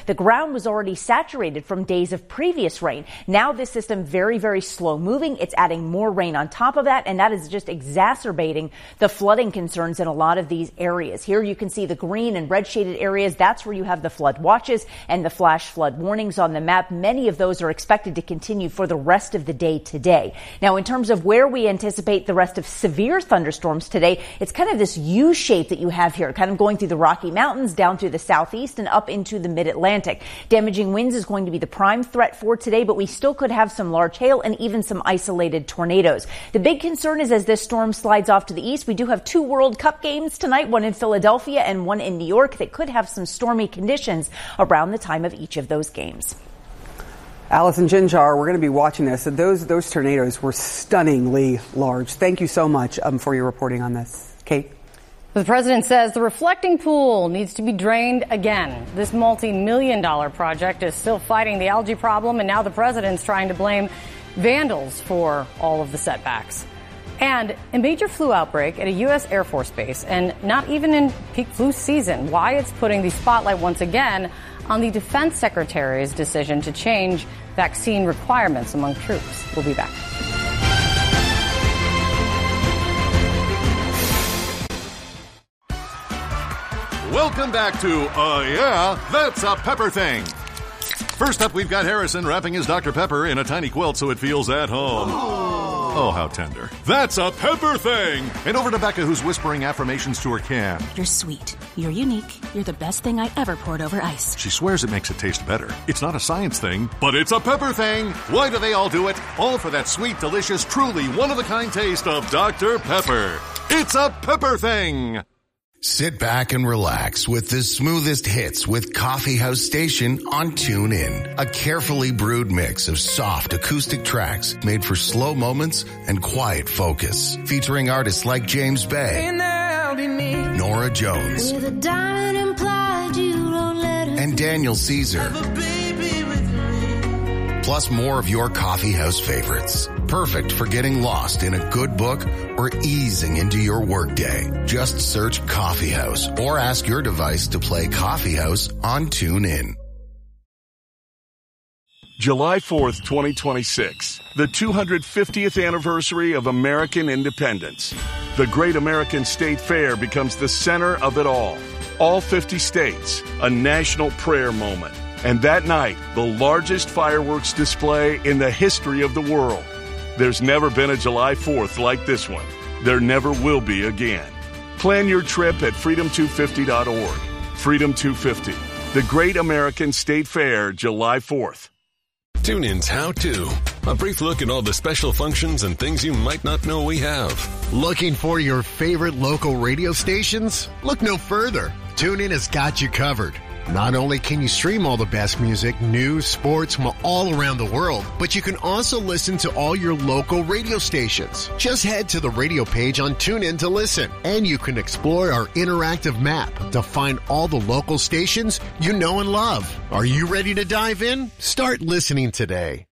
the ground was already saturated from days of previous rain. Now this system very, very slow moving. It's adding more rain on top of that, and that is just exacerbating the flooding concerns in a lot of these areas. Here you can see the green and red shaded areas. That's where you have the flood watches and the flash flood warnings on the map. Many of those are expected to continue for the rest of the day today. Now, in terms of where we anticipate the rest of severe thunderstorms today, it's kind of this U shape that you have here, kind of going through the Rocky Mountains, down through the southeast and up into the mid-Atlantic. Damaging winds is going to be the prime threat for today, but we still could have some large hail and even some isolated tornadoes. The big concern is as this storm slides off to the east, we do have 2 World Cup games tonight, one in Philadelphia and one in New York, that could have some stormy conditions around the time of each of those games. Allison Ginjar, we're going to be watching this. Those tornadoes were stunningly large. Thank you so much for your reporting on this. Kate? The president says the reflecting pool needs to be drained again. This multi-million-dollar project is still fighting the algae problem, and now the president's trying to blame vandals for all of the setbacks. And a major flu outbreak at a U.S. Air Force base, and not even in peak flu season. Why it's putting the spotlight once again on the defense secretary's decision to change vaccine requirements among troops. We'll be back. Welcome back to Yeah, That's a Pepper Thing. First up, we've got Harrison wrapping his Dr. Pepper in a tiny quilt so it feels at home. Oh, how tender. That's a Pepper Thing! And over to Becca, who's whispering affirmations to her can. You're sweet. You're unique. You're the best thing I ever poured over ice. She swears it makes it taste better. It's not a science thing, but it's a Pepper Thing. Why do they all do it? All for that sweet, delicious, truly one-of-a-kind taste of Dr. Pepper. It's a Pepper Thing! Sit back and relax with the smoothest hits with Coffee House Station on TuneIn. A carefully brewed mix of soft acoustic tracks made for slow moments and quiet focus. Featuring artists like James Bay, Nora Jones, and Daniel Caesar. Plus more of your coffee house favorites. Perfect for getting lost in a good book or easing into your workday. Just search Coffee House or ask your device to play Coffee House on TuneIn. July 4th, 2026, the 250th anniversary of American independence. The Great American State Fair becomes the center of it all. All 50 states, a national prayer moment. And that night, the largest fireworks display in the history of the world. There's never been a July 4th like this one. There never will be again. Plan your trip at freedom250.org. Freedom 250, the Great American State Fair, July 4th. TuneIn's How To. A brief look at all the special functions and things you might not know we have. Looking for your favorite local radio stations? Look no further. TuneIn has got you covered. Not only can you stream all the best music, news, sports from all around the world, but you can also listen to all your local radio stations. Just head to the radio page on TuneIn to listen, and you can explore our interactive map to find all the local stations you know and love. Are you ready to dive in? Start listening today.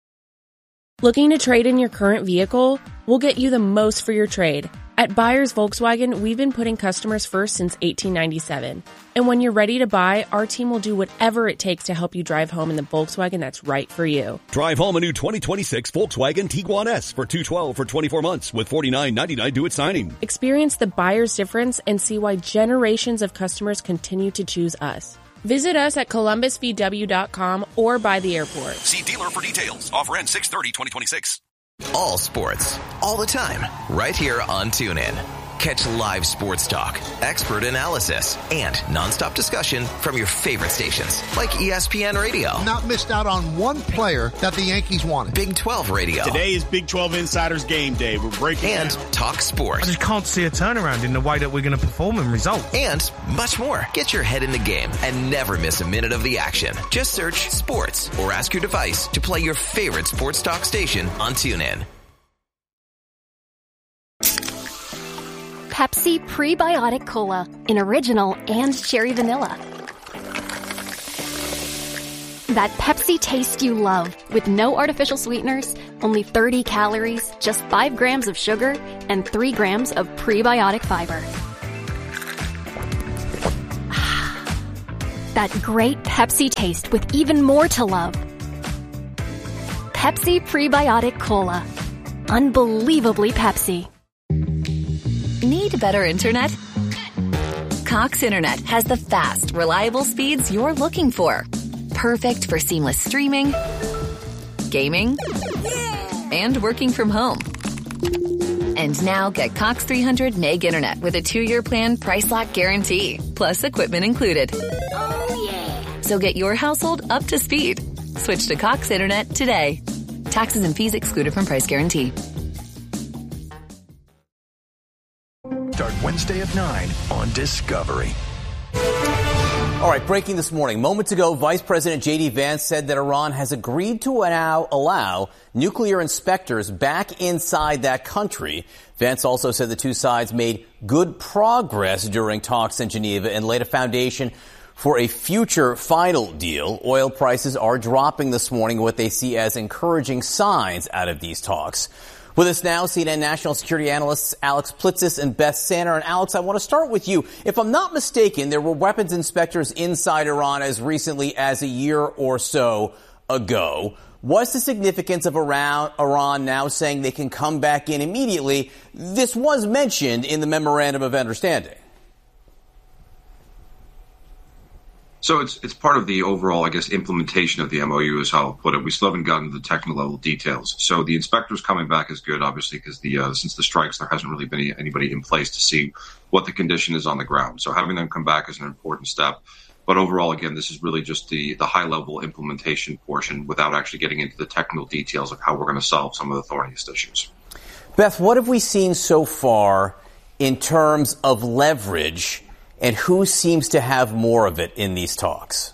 Looking to trade in your current vehicle? We'll get you the most for your trade. At Buyers Volkswagen, we've been putting customers first since 1897. And when you're ready to buy, our team will do whatever it takes to help you drive home in the Volkswagen that's right for you. Drive home a new 2026 Volkswagen Tiguan S for $212 for 24 months with $49.99 due at signing. Experience the buyer's difference and see why generations of customers continue to choose us. Visit us at columbusvw.com or by the airport. See dealer for details. Offer ends 6/30/2026. All sports, all the time, right here on TuneIn. Catch live sports talk, expert analysis, and nonstop discussion from your favorite stations like ESPN Radio. Not missed out on one player that the Yankees wanted. Big 12 Radio. Today is Big 12 Insiders Game Day. We're breaking and down. Talk Sports. I just can't see a turnaround in the way that we're going to perform in results. And much more. Get your head in the game and never miss a minute of the action. Just search sports or ask your device to play your favorite sports talk station on TuneIn. Pepsi Prebiotic Cola in original and cherry vanilla. That Pepsi taste you love with no artificial sweeteners, only 30 calories, just 5 grams of sugar, and 3 grams of prebiotic fiber. that great Pepsi taste with even more to love. Pepsi Prebiotic Cola. Unbelievably Pepsi. Need better internet? Cox Internet has the fast, reliable speeds you're looking for. Perfect for seamless streaming, gaming, and working from home. And now get Cox 300 meg internet with a 2-year plan price lock guarantee, plus equipment included. Oh, yeah. So get your household up to speed. Switch to Cox Internet today. Taxes and fees excluded from price guarantee. Start Wednesday at 9 on Discovery. All right, breaking this morning. Moments ago, Vice President J.D. Vance said that Iran has agreed to now allow nuclear inspectors back inside that country. Vance also said the two sides made good progress during talks in Geneva and laid a foundation for a future final deal. Oil prices are dropping this morning, what they see as encouraging signs out of these talks. With us now, CNN national security analysts Alex Plitzis and Beth Sanner. And Alex, I want to start with you. If I'm not mistaken, there were weapons inspectors inside Iran as recently as a year or so ago. What's the significance of Iran now saying they can come back in immediately? This was mentioned in the Memorandum of Understanding. So it's part of the overall, I guess, implementation of the MOU is how I'll put it. We still haven't gotten to the technical level details. So the inspectors coming back is good, obviously, because since the strikes, there hasn't really been anybody in place to see what the condition is on the ground. So having them come back is an important step. But overall, again, this is really just the high-level implementation portion without actually getting into the technical details of how we're going to solve some of the thorniest issues. Beth, what have we seen so far in terms of leverage, and who seems to have more of it in these talks?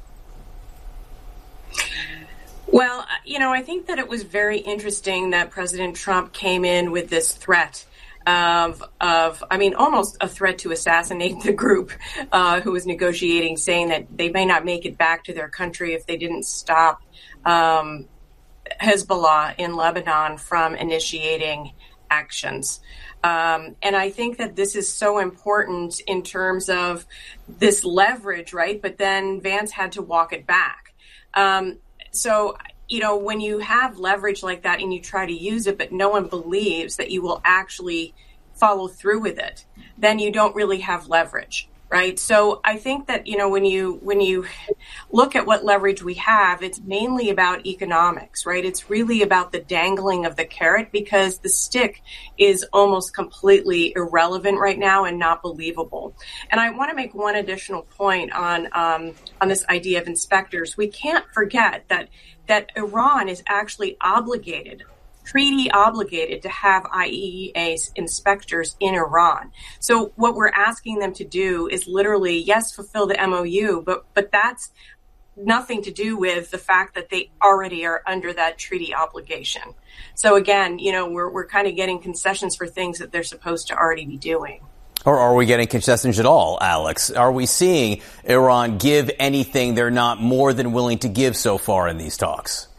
Well, I think that it was very interesting that President Trump came in with this threat of almost a threat to assassinate the group who was negotiating, saying that they may not make it back to their country if they didn't stop Hezbollah in Lebanon from initiating actions. And I think that this is so important in terms of this leverage, right? But then Vance had to walk it back. So, when you have leverage like that and you try to use it, but no one believes that you will actually follow through with it, then you don't really have leverage. Right. So I think that, when you look at what leverage we have, it's mainly about economics. Right. It's really about the dangling of the carrot, because the stick is almost completely irrelevant right now and not believable. And I want to make one additional point on this idea of inspectors. We can't forget that Iran is actually treaty obligated to have IAEA inspectors in Iran. So what we're asking them to do is literally, yes, fulfill the MOU, but that's nothing to do with the fact that they already are under that treaty obligation. So again, we're kind of getting concessions for things that they're supposed to already be doing. Or are we getting concessions at all, Alex? Are we seeing Iran give anything they're not more than willing to give so far in these talks?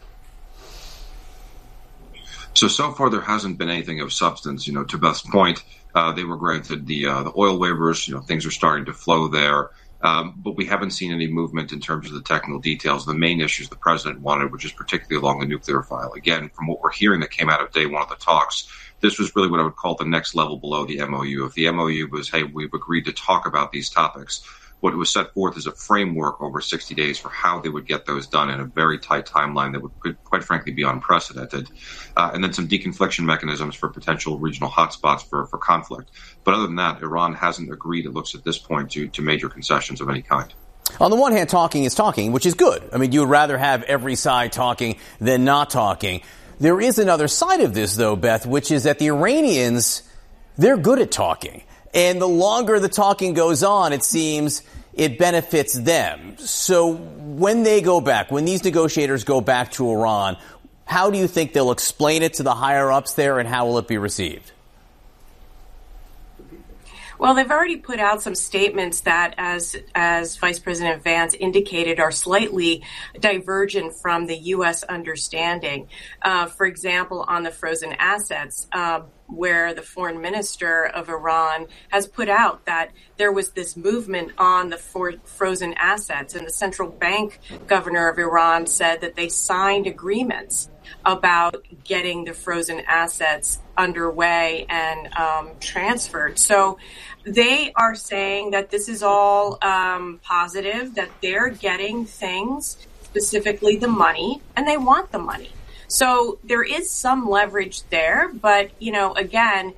So far there hasn't been anything of substance. To Beth's point, they were granted the oil waivers. Things are starting to flow there, but we haven't seen any movement in terms of the technical details. The main issues the president wanted, which is particularly along the nuclear file. Again, from what we're hearing that came out of day one of the talks, this was really what I would call the next level below the MOU. If the MOU was, hey, we've agreed to talk about these topics, what was set forth is a framework over 60 days for how they would get those done in a very tight timeline that could quite frankly be unprecedented. And then some deconfliction mechanisms for potential regional hotspots for conflict. But other than that, Iran hasn't agreed, it looks at this point, to major concessions of any kind. On the one hand, talking is talking, which is good. I mean, you would rather have every side talking than not talking. There is another side of this, though, Beth, which is that the Iranians, they're good at talking. And the longer the talking goes on, it seems it benefits them. So when they go back, when these negotiators go back to Iran, how do you think they'll explain it to the higher ups there, and how will it be received? Well, they've already put out some statements that, as Vice President Vance indicated, are slightly divergent from the U.S. understanding. For example, on the frozen assets, where the foreign minister of Iran has put out that there was this movement on the frozen assets, and the central bank governor of Iran said that they signed agreements about getting the frozen assets underway and transferred. So they are saying that this is all positive, that they're getting things, specifically the money, and they want the money. So there is some leverage there, but, again,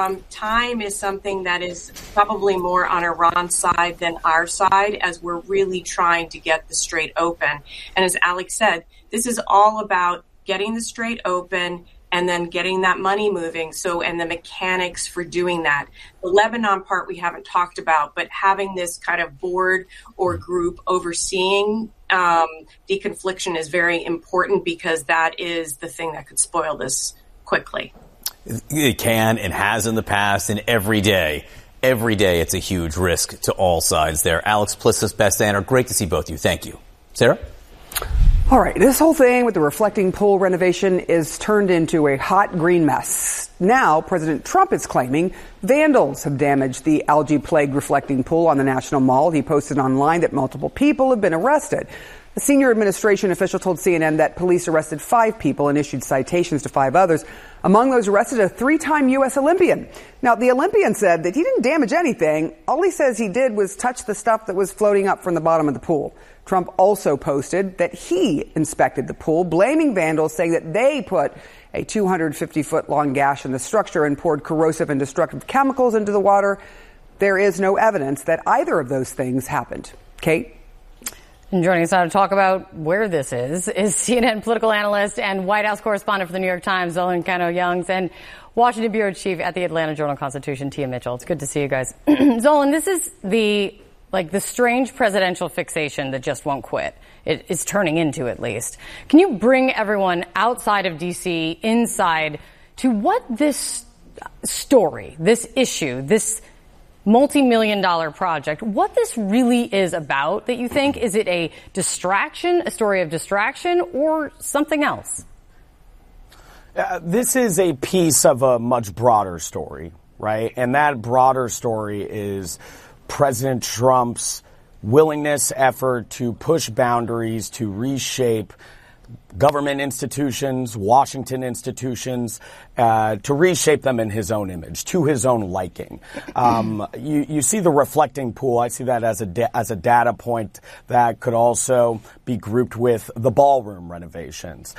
time is something that is probably more on Iran's side than our side, as we're really trying to get the Strait open. And as Alex said, this is all about getting the Strait open and then getting that money moving. And the mechanics for doing that. The Lebanon part we haven't talked about, but having this kind of board or group overseeing deconfliction is very important, because that is the thing that could spoil this quickly. It can and has in the past, and every day it's a huge risk to all sides there. Alex Plissos, Beth Anner, great to see both of you. Thank you. Sarah? All right, this whole thing with the reflecting pool renovation is turned into a hot green mess. Now, President Trump is claiming vandals have damaged the algae-plagued reflecting pool on the National Mall. He posted online that multiple people have been arrested. A senior administration official told CNN that police arrested 5 people and issued citations to 5 others. Among those arrested, a 3-time U.S. Olympian. Now, the Olympian said that he didn't damage anything. All he says he did was touch the stuff that was floating up from the bottom of the pool. Trump also posted that he inspected the pool, blaming vandals, saying that they put a 250-foot-long gash in the structure and poured corrosive and destructive chemicals into the water. There is no evidence that either of those things happened. Kate? And joining us now to talk about where this is CNN political analyst and White House correspondent for the New York Times, Zolan Kano-Youngs, and Washington bureau chief at the Atlanta Journal-Constitution, Tia Mitchell. It's good to see you guys. Zolan, this is the strange presidential fixation that just won't quit. It's turning into, at least. Can you bring everyone outside of D.C. inside to what this story, this issue, this multi-million-dollar project, what this really is about that you think? Is it a distraction, a story of distraction, or something else? This is a piece of a much broader story, right? And that broader story is President Trump's willingness, effort to push boundaries, to reshape government institutions, Washington institutions, to reshape them in his own image, to his own liking. You see the reflecting pool. I see that as a data point that could also be grouped with the ballroom renovations,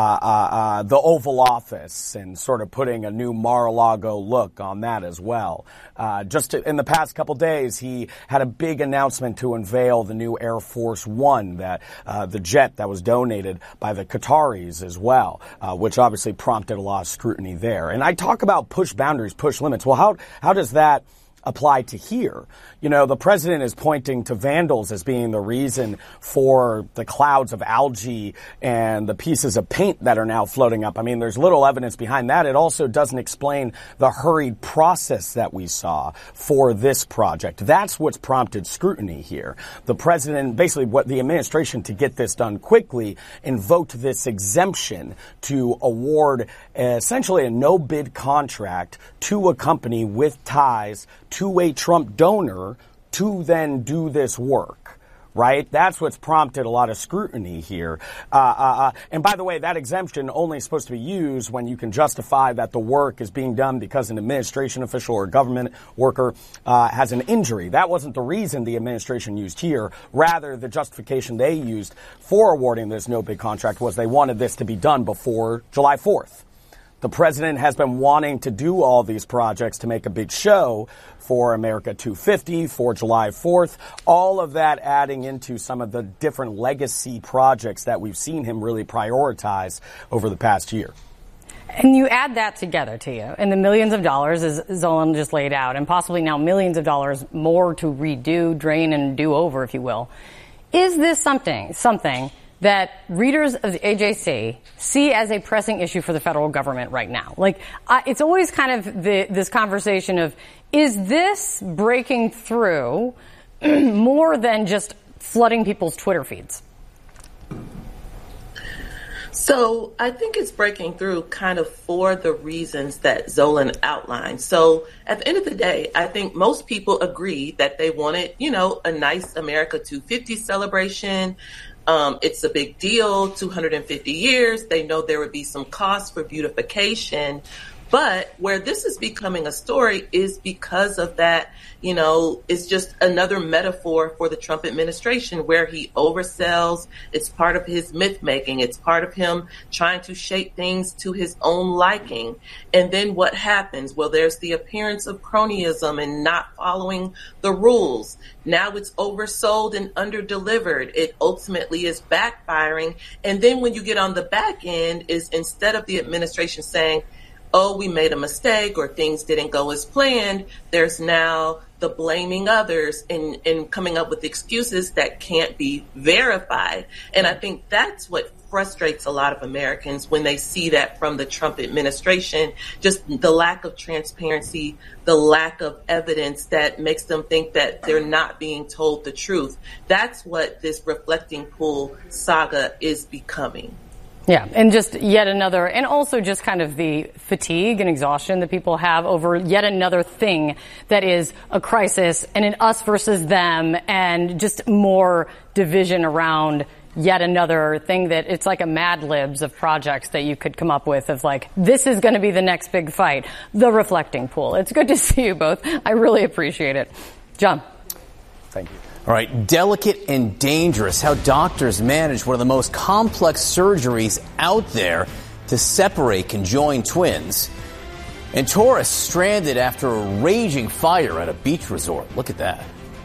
the Oval Office, and sort of putting a new Mar-a-Lago look on that as well. In the past couple days, he had a big announcement to unveil the new Air Force One, the jet that was donated by the Qataris as well, which obviously prompted a lot of scrutiny there. And I talk about push boundaries, push limits. Well, how does that apply to here? The president is pointing to vandals as being the reason for the clouds of algae and the pieces of paint that are now floating up. I mean, there's little evidence behind that. It also doesn't explain the hurried process that we saw for this project. That's what's prompted scrutiny here. The president, basically what the administration, to get this done quickly, invoked this exemption to award essentially a no-bid contract to a company with ties to a Trump donor to then do this work, right? That's what's prompted a lot of scrutiny here. And by the way, that exemption only is supposed to be used when you can justify that the work is being done because an administration official or government worker has an injury. That wasn't the reason the administration used here. Rather, the justification they used for awarding this no-bid contract was they wanted this to be done before July 4th. The president has been wanting to do all these projects to make a big show for America 250, for July 4th, all of that adding into some of the different legacy projects that we've seen him really prioritize over the past year. And you add that together, Tia, and the millions of dollars, as Zolan just laid out, and possibly now millions of dollars more to redo, drain, and do over, if you will. Is this something that readers of the AJC see as a pressing issue for the federal government right now? Like, it's always kind of this conversation of, is this breaking through more than just flooding people's Twitter feeds? So I think it's breaking through kind of for the reasons that Zolan outlined. So at the end of the day, I think most people agree that they wanted, a nice America 250 celebration. It's a big deal, 250 years. They know there would be some cost for beautification. But where this is becoming a story is because of that, it's just another metaphor for the Trump administration where he oversells. It's part of his myth making. It's part of him trying to shape things to his own liking. And then what happens? Well, there's the appearance of cronyism and not following the rules. Now it's oversold and underdelivered. It ultimately is backfiring. And then when you get on the back end is instead of the administration saying, oh, we made a mistake or things didn't go as planned, there's now the blaming others and coming up with excuses that can't be verified. And I think that's what frustrates a lot of Americans when they see that from the Trump administration, just the lack of transparency, the lack of evidence that makes them think that they're not being told the truth. That's what this reflecting pool saga is becoming. Yeah, and just yet another, and also just kind of the fatigue and exhaustion that people have over yet another thing that is a crisis and an us versus them and just more division around yet another thing that it's like a Mad Libs of projects that you could come up with of like, this is going to be the next big fight, the reflecting pool. It's good to see you both. I really appreciate it. John. Thank you. All right, delicate and dangerous, how doctors manage one of the most complex surgeries out there to separate conjoined twins. And tourists stranded after a raging fire at a beach resort. Look at that.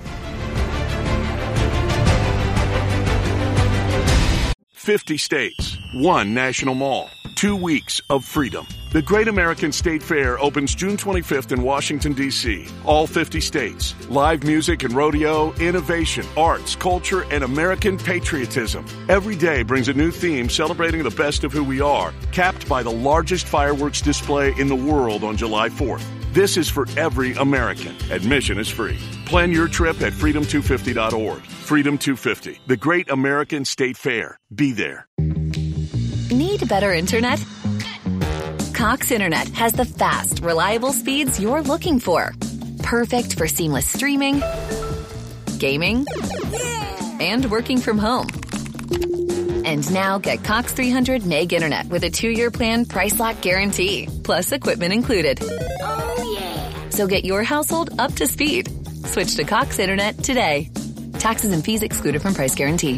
"50 states, one national mall, 2 weeks of freedom." The Great American State Fair opens June 25th in Washington, D.C. All 50 states. Live music and rodeo, innovation, arts, culture, and American patriotism. Every day brings a new theme celebrating the best of who we are, capped by the largest fireworks display in the world on July 4th. This is for every American. Admission is free. Plan your trip at freedom250.org. Freedom 250, the Great American State Fair. Be there. Need better internet? Cox Internet has the fast, reliable speeds you're looking for. Perfect for seamless streaming, gaming, and working from home. And now get Cox 300 meg internet with a 2-year plan price lock guarantee, plus equipment included. Oh, yeah. So get your household up to speed. Switch to Cox Internet today. Taxes and fees excluded from price guarantee.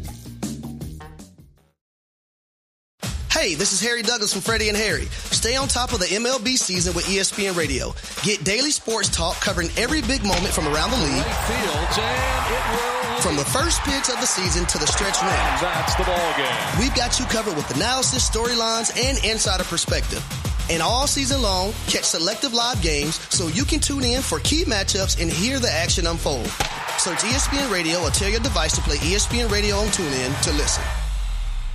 Hey, this is Harry Douglas from Freddie and Harry. Stay on top of the MLB season with ESPN Radio. Get daily sports talk covering every big moment from around the league. From the first pitch of the season to the stretch win. That's the ball game. We've got you covered with analysis, storylines, and insider perspective. And all season long, catch selective live games so you can tune in for key matchups and hear the action unfold. Search ESPN Radio or tell your device to play ESPN Radio on TuneIn to listen.